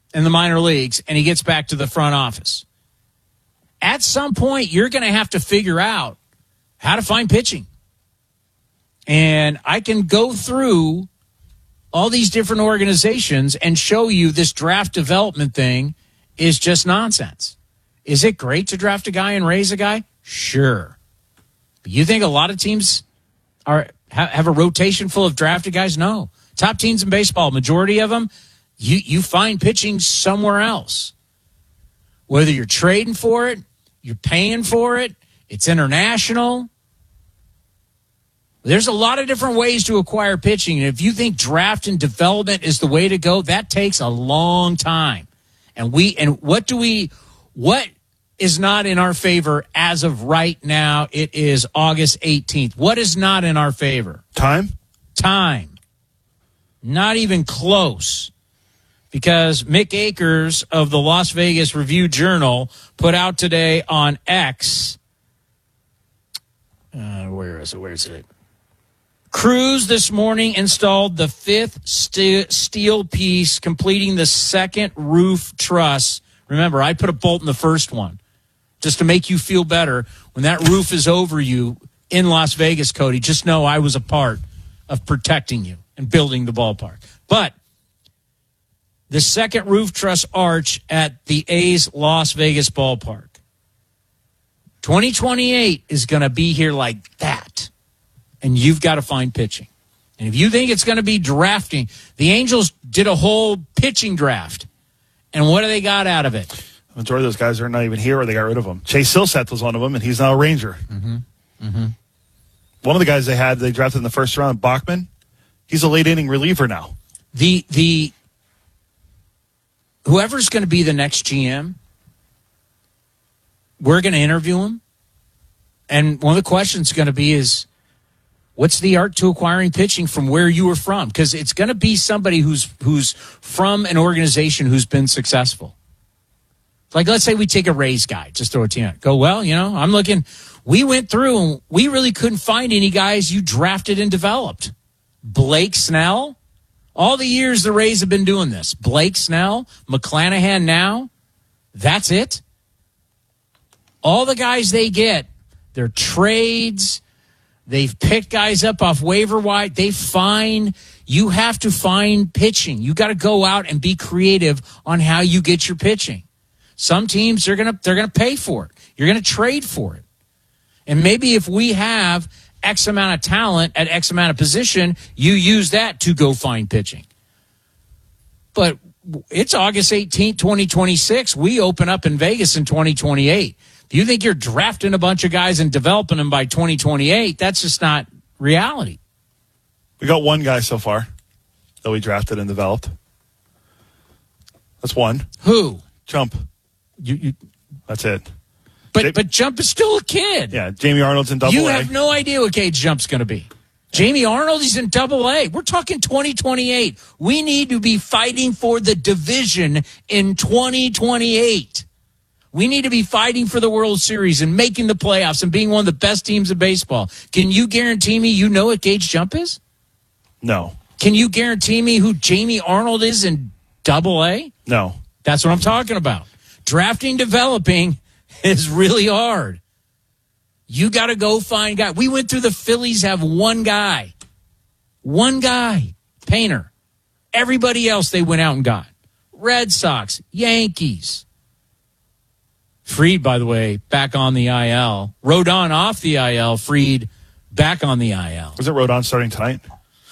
in the minor leagues and he gets back to the front office. At some point, you're going to have to figure out how to find pitching. And I can go through all these different organizations and show you this draft development thing is just nonsense. Is it great to draft a guy and raise a guy? Sure. But you think a lot of teams have a rotation full of drafted guys? No. Top teams in baseball, majority of them, you find pitching somewhere else. Whether you're trading for it, you're paying for it, it's international. There's a lot of different ways to acquire pitching. And if you think draft and development is the way to go, that takes a long time. And what is not in our favor as of right now? It is August 18th. What is not in our favor? Time. Not even close. Because Mick Akers of the Las Vegas Review-Journal put out today on X. Where is it? Crews this morning installed the fifth steel piece, completing the second roof truss. Remember, I put a bolt in the first one just to make you feel better. When that roof is over you in Las Vegas, Cody, just know I was a part of protecting you and building the ballpark. But the second roof truss arch at the A's Las Vegas ballpark. 2028 is going to be here like that. And you've got to find pitching. And if you think it's going to be drafting, the Angels did a whole pitching draft. And what do they got out of it? The majority of those guys are not even here or they got rid of them. Chase Silseth was one of them, and he's now a Ranger. One of the guys they drafted in the first round, Bachman, he's a late-inning reliever now. The whoever's going to be the next GM, we're going to interview him. And one of the questions is going to be is, what's the art to acquiring pitching from where you were from? Because it's going to be somebody who's from an organization who's been successful. Like, let's say we take a Rays guy, just throw a team out. Go, well, I'm looking. We went through and we really couldn't find any guys you drafted and developed. Blake Snell, all the years the Rays have been doing this. Blake Snell, McClanahan now, that's it. All the guys they get, they're trades. They've picked guys up off waiver wire. You have to find pitching. You got to go out and be creative on how you get your pitching. Some teams they're gonna pay for it. You're gonna trade for it. And maybe if we have X amount of talent at X amount of position, you use that to go find pitching. But it's August 18th, 2026. We open up in Vegas in 2028. If you think you're drafting a bunch of guys and developing them by 2028, that's just not reality. We got one guy so far that we drafted and developed. That's one. Who? Jump. That's it. But Jump is still a kid. Yeah, Jamie Arnold's in Double A. You have no idea what Cage Jump's going to be. Jamie Arnold, he's in Double A. We're talking 2028. We need to be fighting for the division in 2028. We need to be fighting for the World Series and making the playoffs and being one of the best teams in baseball. Can you guarantee me you know what Gage Jump is? No. Can you guarantee me who Jamie Arnold is in Double A? No. That's what I'm talking about. Drafting, developing is really hard. You got to go find guys. We went through the Phillies, have one guy. One guy. Painter. Everybody else they went out and got. Red Sox, Yankees. Fried, by the way, back on the IL. Rodon off the IL. Fried back on the IL. Was it Rodon starting tonight?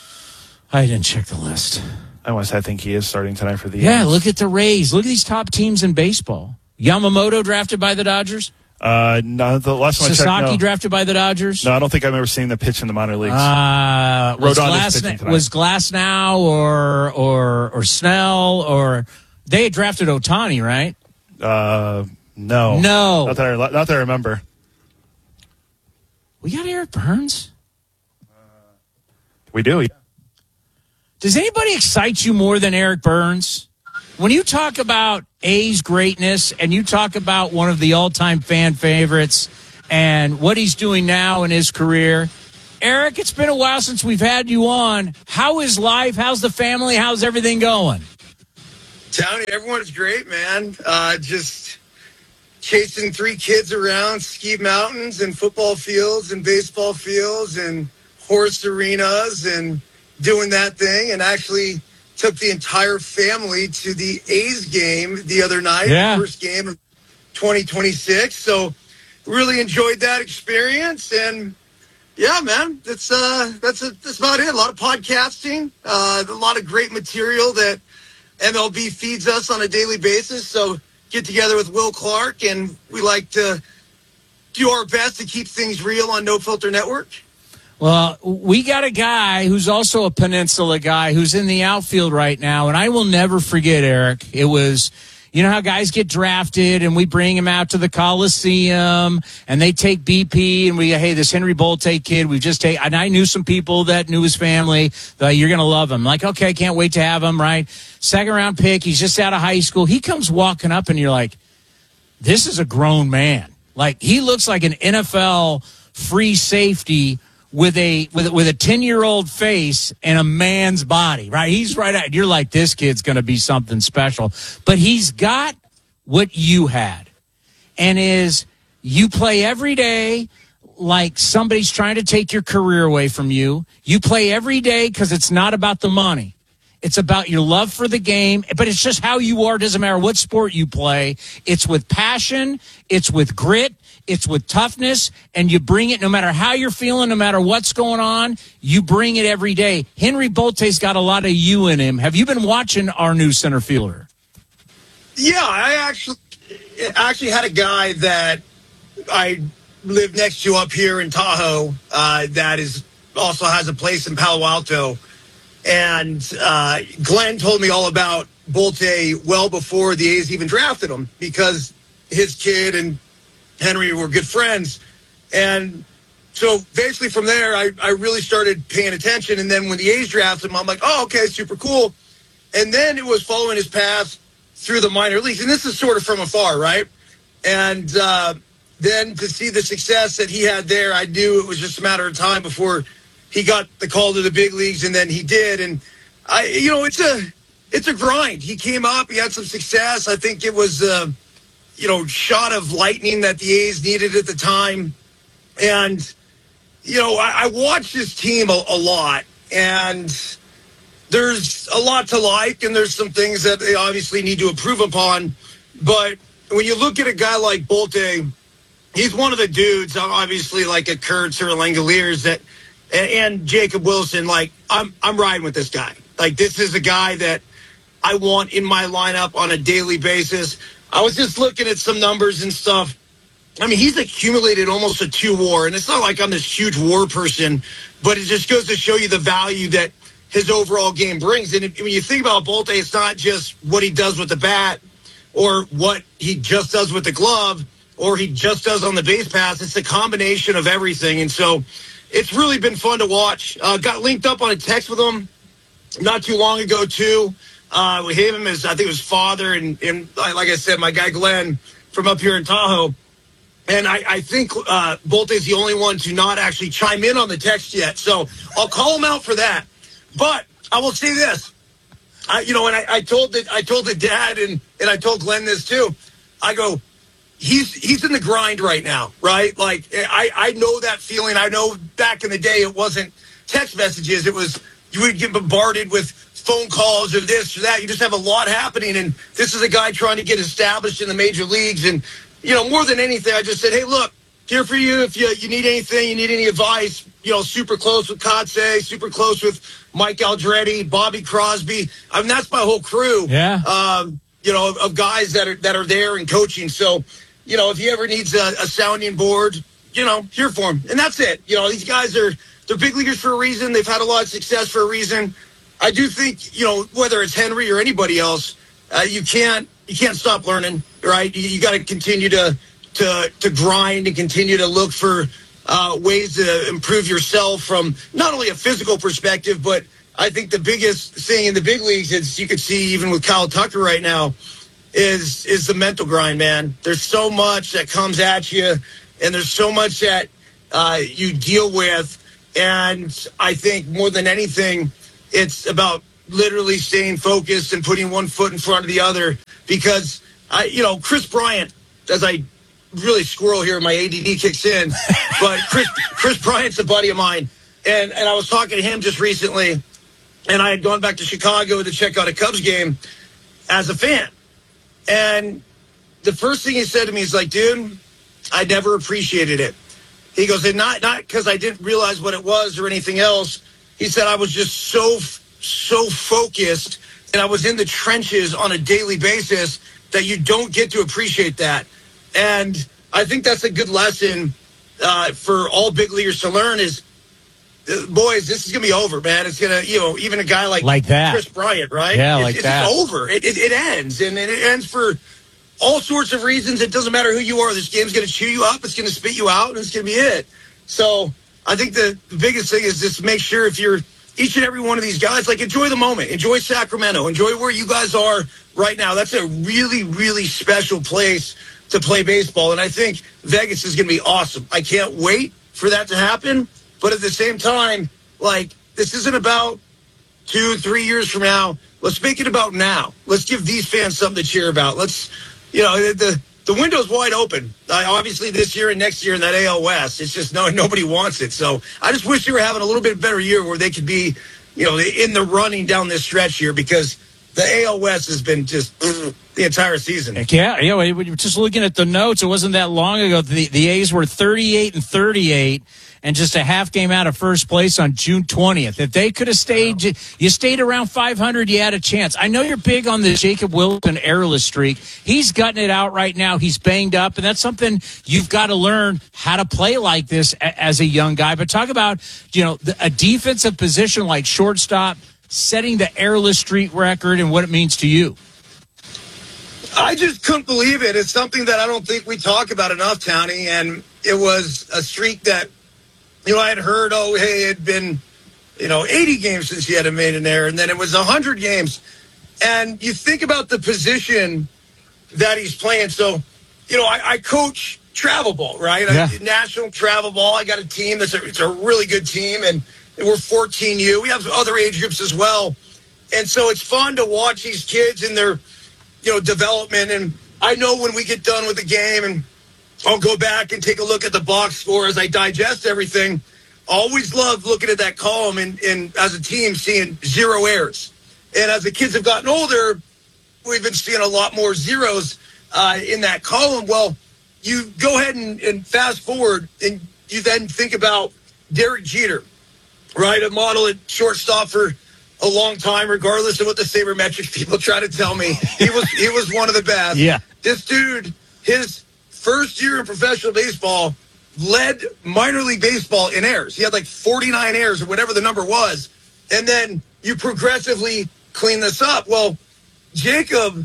I didn't check the list. I think he is starting tonight for the Yeah, look at the Rays. Look at these top teams in baseball. Yamamoto drafted by the Dodgers? No, the last one I checked, Sasaki drafted by the Dodgers? No, I don't think I've ever seen the pitch in the minor leagues. Was Glasnow or Snell or they had drafted Ohtani, right? No. Not that I remember. We got Eric Burns? We do, yeah. Does anybody excite you more than Eric Burns? When you talk about A's greatness and you talk about one of the all-time fan favorites and what he's doing now in his career, Eric, it's been a while since we've had you on. How is life? How's the family? How's everything going? Tony, everyone's great, man. Just chasing 3 kids around ski mountains and football fields and baseball fields and horse arenas and doing that thing. And actually took the entire family to the A's game the other night, Yeah. First game of 2026. So really enjoyed that experience. And yeah, man, that's about it. A lot of podcasting, a lot of great material that MLB feeds us on a daily basis. So get together with Will Clark, and we like to do our best to keep things real on No Filter Network. Well, we got a guy who's also a Peninsula guy who's in the outfield right now, and I will never forget, Eric. It was, you know how guys get drafted and we bring him out to the Coliseum and they take BP and we, hey, this Henry Bolte kid, and I knew some people that knew his family. You're going to love him. Like, okay, can't wait to have him, right? Second round pick. He's just out of high school. He comes walking up and you're like, this is a grown man. Like, he looks like an NFL free safety with a 10-year-old face and a man's body, right? He's right out. You're like, this kid's going to be something special. But he's got what you had, and you play every day like somebody's trying to take your career away from you. You play every day because it's not about the money. It's about your love for the game, but it's just how you are. It doesn't matter what sport you play. It's with passion. It's with grit. It's with toughness, and you bring it no matter how you're feeling, no matter what's going on. You bring it every day. Henry Bolte's got a lot of you in him. Have you been watching our new center fielder? Yeah, I actually had a guy that I live next to up here in Tahoe that also has a place in Palo Alto. And Glenn told me all about Bolte well before the A's even drafted him, because his kid and Henry were good friends. And so basically from there, I really started paying attention. And then when the A's drafted him, I'm like, oh, okay, super cool. And then it was following his path through the minor leagues. And this is sort of from afar, right? And then to see the success that he had there, I knew it was just a matter of time before he got the call to the big leagues, and then he did. And it's a grind. He came up, he had some success. I think it was shot of lightning that the A's needed at the time. And I watched this team a lot, and there's a lot to like, and there's some things that they obviously need to improve upon. But when you look at a guy like Bolte, he's one of the dudes, obviously, like a Kurtz or a Langoliers and Jacob Wilson. Like, I'm riding with this guy. Like, this is a guy that I want in my lineup on a daily basis. I was just looking at some numbers and stuff. I mean, he's accumulated almost a 2 WAR, and it's not like I'm this huge WAR person, but it just goes to show you the value that his overall game brings. And when you think about Bolte, it's not just what he does with the bat or what he just does with the glove or he just does on the base pass. It's a combination of everything. And so it's really been fun to watch. Got linked up on a text with him not too long ago, too. We have him as, I think, his father, and like I said, my guy Glenn from up here in Tahoe. And I think Bolte is the only one to not actually chime in on the text yet. So I'll call him out for that. But I will say this. I told the dad and I told Glenn this too. I go, he's in the grind right now, right? Like, I know that feeling. I know back in the day it wasn't text messages. It was, you would get bombarded with phone calls or this or that. You just have a lot happening. And this is a guy trying to get established in the major leagues. And, more than anything, I just said, hey, look, here for you. If you need anything, you need any advice, super close with Kotze, super close with Mike Aldretti, Bobby Crosby. I mean, that's my whole crew. Yeah. Of guys that are there and coaching. So, if he ever needs a sounding board, here for him. And that's it. These guys they're big leaguers for a reason. They've had a lot of success for a reason. I do think, whether it's Henry or anybody else, you can't stop learning, right? You got to continue to grind and continue to look for ways to improve yourself from not only a physical perspective, but I think the biggest thing in the big leagues, as you can see even with Kyle Tucker right now, is the mental grind, man. There's so much that comes at you, and there's so much that you deal with. And I think more than anything, it's about literally staying focused and putting one foot in front of the other because Chris Bryant, as I really squirrel here, my ADD kicks in, but Chris Bryant's a buddy of mine, and I was talking to him just recently, and I had gone back to Chicago to check out a Cubs game as a fan, and the first thing he said to me is like, dude, I never appreciated it. He goes, and not because I didn't realize what it was or anything else. He said I was just so focused and I was in the trenches on a daily basis that you don't get to appreciate that. And I think that's a good lesson for all big leaguers to learn is, boys, this is going to be over, man. It's going to, even a guy like that. Chris Bryant, right? Yeah, it's that. It's over. It ends. And it ends for all sorts of reasons. It doesn't matter who you are. This game's going to chew you up. It's going to spit you out, and it's going to be it. So I think the biggest thing is just make sure if you're each and every one of these guys, like enjoy the moment. Enjoy Sacramento. Enjoy where you guys are right now. That's a really, really special place to play baseball. And I think Vegas is going to be awesome. I can't wait for that to happen. But at the same time, like, this isn't about 2-3 years from now. Let's make it about now. Let's give these fans something to cheer about. Let's, the window's wide open. Obviously, this year and next year in that AL West, it's just nobody wants it. So I just wish they were having a little bit better year where they could be, in the running down this stretch here because the AL West has been just the entire season. Yeah. We were just looking at the notes. It wasn't that long ago. The A's were 38-38. And just a half game out of first place on June 20th. If they could have stayed, you stayed around 500, you had a chance. I know you're big on the Jacob Wilson errorless streak. He's gutting it out right now. He's banged up, and that's something you've got to learn how to play like this as a young guy. But talk about, a defensive position like shortstop, setting the errorless streak record and what it means to you. I just couldn't believe it. It's something that I don't think we talk about enough, Townie, and it was a streak that I had heard, it had been, 80 games since he had made an error, and then it was 100 games. And you think about the position that he's playing. So, I coach travel ball, right? Yeah. National travel ball. I got a team it's a really good team, and we're 14U. We have other age groups as well. And so it's fun to watch these kids in their, development. And I know when we get done with the game and I'll go back and take a look at the box score as I digest everything. Always love looking at that column and as a team seeing 0 errors. And as the kids have gotten older, we've been seeing a lot more zeros in that column. Well, you go ahead and fast forward and you then think about Derek Jeter, right? A model at shortstop for a long time, regardless of what the sabermetrics people try to tell me. He was one of the best. Yeah. This dude, his first year in professional baseball, led minor league baseball in errors. He had like 49 errors or whatever the number was. And then you progressively clean this up. Well, Jacob,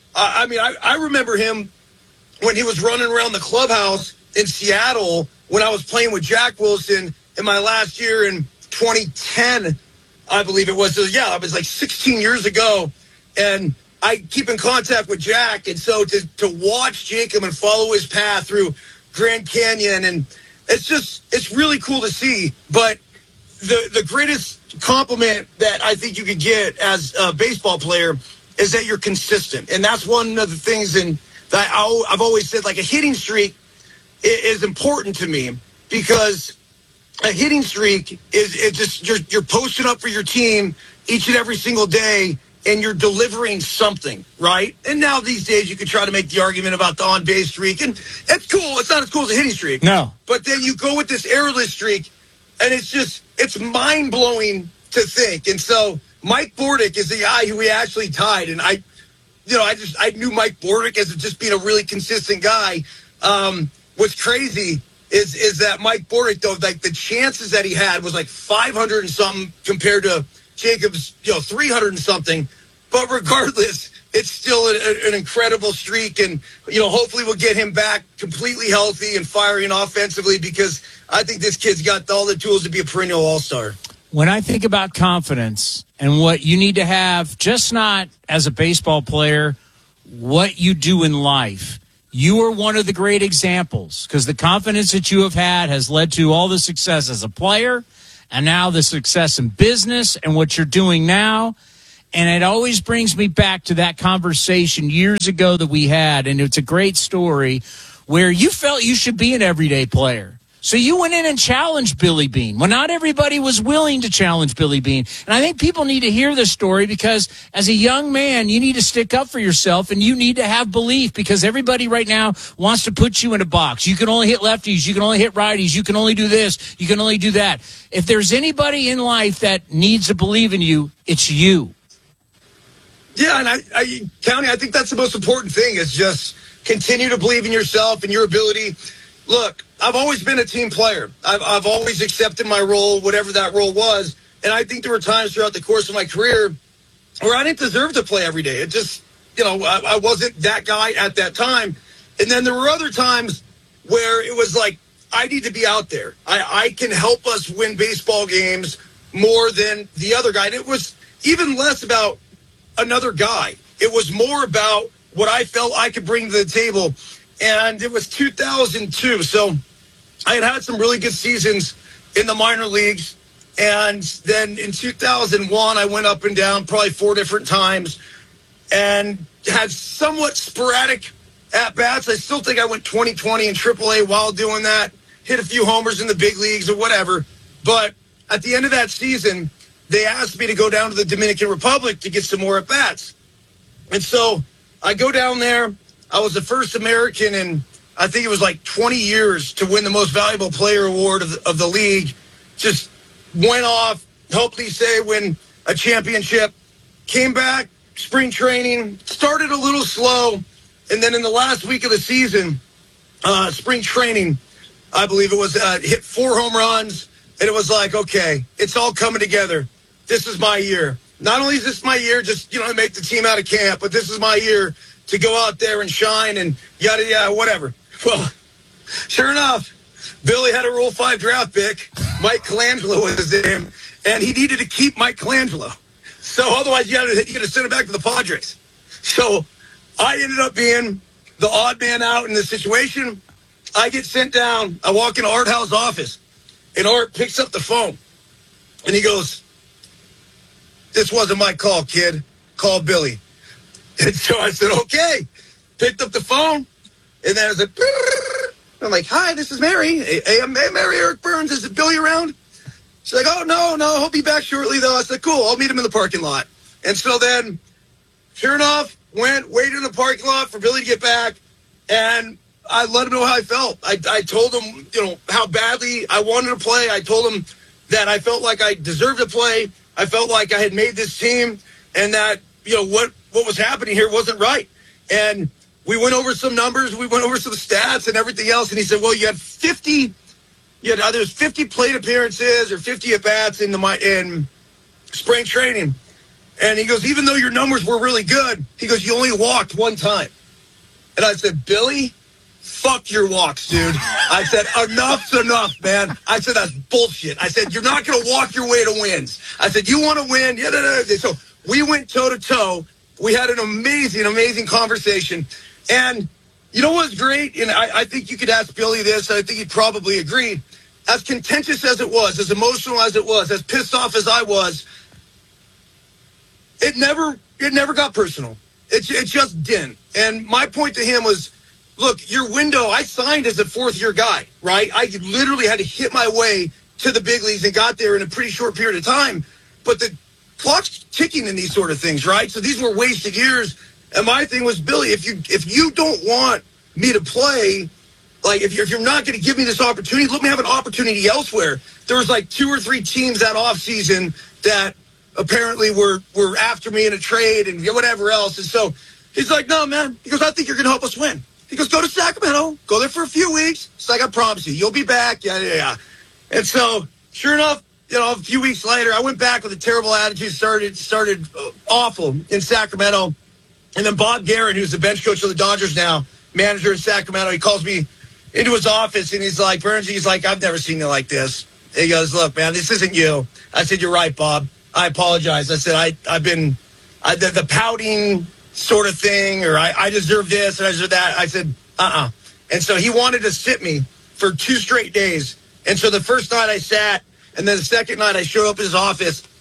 I remember him when he was running around the clubhouse in Seattle when I was playing with Jack Wilson in my last year in 2010, I believe it was. So, yeah, it was like 16 years ago. And I keep in contact with Jack, and so to watch Jacob and follow his path through Grand Canyon, and it's really cool to see. But the greatest compliment that I think you could get as a baseball player is that you're consistent, and that's one of the things that I've always said. Like a hitting streak is important to me because a hitting streak is just you're posting up for your team each and every single day. And you're delivering something, right? And now these days you can try to make the argument about the on-base streak, and it's cool. It's not as cool as a hitting streak. No. But then you go with this errorless streak, and it's mind-blowing to think. And so Mike Bordick is the guy who we actually tied, and I knew Mike Bordick as just being a really consistent guy. What's crazy is that Mike Bordick, though, like the chances that he had was like 500 and something compared to Jacob's, 300 and something. But regardless, it's still an incredible streak. And, hopefully we'll get him back completely healthy and firing offensively because I think this kid's got all the tools to be a perennial all-star. When I think about confidence and what you need to have, just not as a baseball player, what you do in life, you are one of the great examples because the confidence that you have had has led to all the success as a player and now the success in business and what you're doing now. And it always brings me back to that conversation years ago that we had, and it's a great story, where you felt you should be an everyday player. So you went in and challenged Billy Beane. Well, not everybody was willing to challenge Billy Beane. And I think people need to hear this story, because as a young man, you need to stick up for yourself and you need to have belief, because everybody right now wants to put you in a box. You can only hit lefties. You can only hit righties. You can only do this. You can only do that. If there's anybody in life that needs to believe in you, it's you. Yeah, and Townie, I think that's the most important thing, is just continue to believe in yourself and your ability. Look, I've always been a team player. I've always accepted my role, whatever that role was. And I think there were times throughout the course of my career where I didn't deserve to play every day. It just, I wasn't that guy at that time. And then there were other times where it was like, I need to be out there. I can help us win baseball games more than the other guy. And it was even less about another guy. It was more about what I felt I could bring to the table. And it was 2002. So I had some really good seasons in the minor leagues. And then in 2001, I went up and down probably 4 different times and had somewhat sporadic at-bats. I still think I went 20-20 in AAA while doing that, hit a few homers in the big leagues or whatever. But at the end of that season, they asked me to go down to the Dominican Republic to get some more at-bats. And so I go down there. I was the first American in, I think it was like 20 years, to win the most valuable player award of the league. Just went off, helped Licey win a championship, came back, spring training, started a little slow, and then in the last week of the season, spring training, I believe it was, hit 4 home runs, and it was like, okay, it's all coming together. This is my year. Not only is this my year just, to make the team out of camp, but this is my year to go out there and shine and yada, yada, whatever. Well, sure enough, Billy had a Rule 5 draft pick. Mike Colangelo was his name, and he needed to keep Mike Colangelo. So otherwise, you got to send him back to the Padres. So I ended up being the odd man out in the situation. I get sent down. I walk into Art Howe's office, and Art picks up the phone, and he goes, "This wasn't my call, kid. Call Billy." And so I said, okay. Picked up the phone, and then I was like, I'm like, "Hi, this is Mary. Hey, Mary, Eric Burns. Is it Billy around?" She's like, "Oh, no, he'll be back shortly, though." I said, "Cool, I'll meet him in the parking lot." And so then, sure enough, waited in the parking lot for Billy to get back, and I let him know how I felt. I told him, how badly I wanted to play. I told him that I felt like I deserved to play. I felt like I had made this team, and that, what was happening here wasn't right. And we went over some numbers. We went over some stats and everything else. And he said, "Well, you had 50. You had either 50 plate appearances or 50 at-bats in spring training." And he goes, "Even though your numbers were really good," he goes, "you only walked 1 time." And I said, "Billy, fuck your walks, dude." I said, "Enough's enough, man." I said, "That's bullshit." I said, "You're not going to walk your way to wins." I said, "You want to win?" So we went toe-to-toe. We had an amazing, amazing conversation. And you know what's great? And I think you could ask Billy this. I think he'd probably agree. As contentious as it was, as emotional as it was, as pissed off as I was, it never got personal. It just didn't. And my point to him was, look, your window, I signed as a 4th-year guy, right? I literally had to hit my way to the big leagues and got there in a pretty short period of time. But the clock's ticking in these sort of things, right? So these were wasted years. And my thing was, Billy, if you don't want me to play, like if you're not going to give me this opportunity, let me have an opportunity elsewhere. There was like 2 or 3 teams that offseason that apparently were after me in a trade and whatever else. And so he's like, "No, man." He goes, "I think you're going to help us win." He goes, "Go to Sacramento, go there for a few weeks. It's like, I promise you, you'll be back." Yeah. And so sure enough, a few weeks later, I went back with a terrible attitude, started awful in Sacramento. And then Bob Guerin, who's the bench coach of the Dodgers now, manager in Sacramento, he calls me into his office, and he's like, "Burns," he's like, "I've never seen you like this." He goes, "Look, man, this isn't you." I said, "You're right, Bob. I apologize." I said, I've been the pouting sort of thing, or I deserve this and I deserve that. I said, And so he wanted to sit me for 2 straight days. And so the first night I sat, and then the second night I showed up at his office,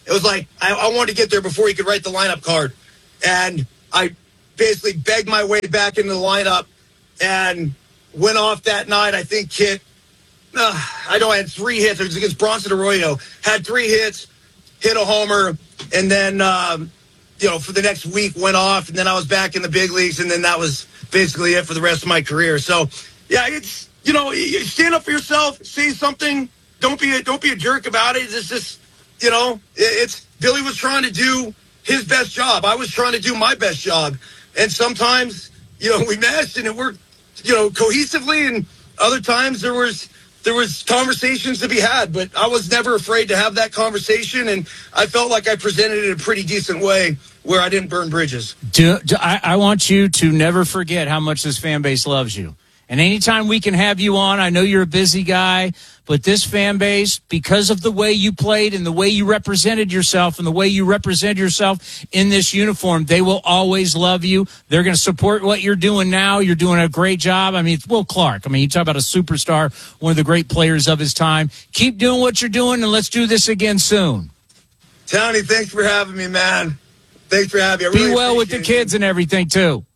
It was like I wanted to get there before he could write the lineup card. And I basically begged my way back into the lineup and went off that night. I think I had 3 hits. It was against Bronson Arroyo. Had 3 hits, hit a homer, and then, for the next week went off, and then I was back in the big leagues, and then that was basically it for the rest of my career. So, yeah, it's, you stand up for yourself, say something. Don't be a jerk about it. It's just, it's Billy was trying to do his best job. I was trying to do my best job. And sometimes, we meshed and it worked, cohesively, and other times there was conversations to be had, but I was never afraid to have that conversation, and I felt like I presented it in a pretty decent way where I didn't burn bridges. I want you to never forget how much this fan base loves you. And anytime we can have you on, I know you're a busy guy, but this fan base, because of the way you played and the way you represented yourself and the way you represent yourself in this uniform, they will always love you. They're going to support what you're doing now. You're doing a great job. I mean, it's Will Clark. I mean, you talk about a superstar, one of the great players of his time. Keep doing what you're doing, and let's do this again soon. Tony, thanks for having me, man. Thanks for having me. Be well with the kids and everything, too.